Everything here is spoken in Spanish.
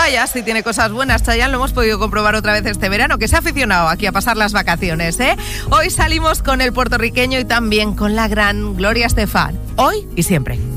vaya, sí tiene cosas buenas. Chayanne lo hemos podido comprobar otra vez este verano, que se ha aficionado aquí a pasar las vacaciones, ¿eh? Hoy salimos con el puertorriqueño y también con la gran Gloria Estefan. Hoy y siempre.